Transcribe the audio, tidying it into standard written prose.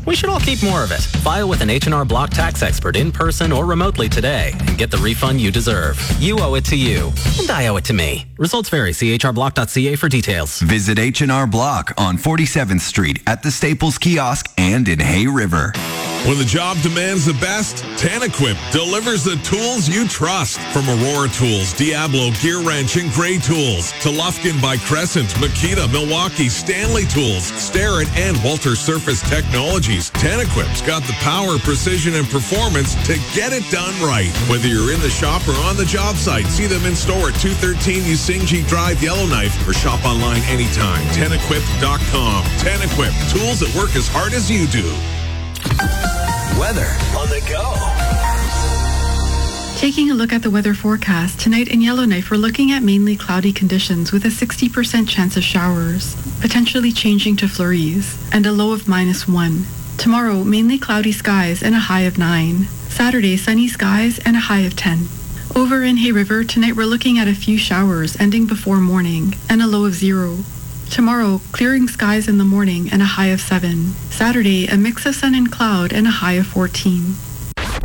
We should all keep more of it. File with an H&R Block tax expert in person or remotely today and get the refund you deserve. You owe it to you, and I owe it to me. Results vary. See hrblock.ca for details. Visit H&R Block on 47th Street at the Staples Kiosk and in Hay River. When the job demands the best, Tanequip delivers the tools you trust. From Aurora Tools, Diablo, Gear Wrench, and Gray Tools to Lufkin by Crescent, Makita, Milwaukee, Stanley Tools, Starrett, and Walter Surface Technologies, Tanequip's got the power, precision, and performance to get it done right. Whether you're in the shop or on the job site, see them in store at 213 Usingji Drive, Yellowknife, or shop online anytime. Tanequip.com. Tanequip, tools that work as hard as you do. Weather on the go. Taking a look at the weather forecast, tonight in Yellowknife, we're looking at mainly cloudy conditions with a 60% chance of showers, potentially changing to flurries, and a low of -1. Tomorrow, mainly cloudy skies and a high of 9. Saturday, sunny skies and a high of 10. Over in Hay River, tonight we're looking at a few showers ending before morning and a low of 0. Tomorrow, clearing skies in the morning and a high of 7. Saturday, a mix of sun and cloud and a high of 14.